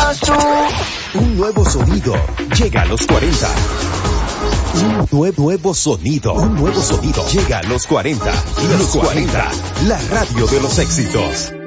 estás tú. Un nuevo sonido llega a los 40. Un nuevo sonido llega a los 40. Los 40, la radio de los éxitos.